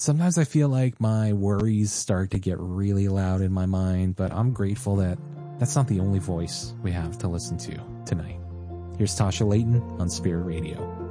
Sometimes I feel like my worries start to get really loud in my mind, but I'm grateful that that's not the only voice we have to listen to tonight. Here's Tasha Layton on Spirit Radio.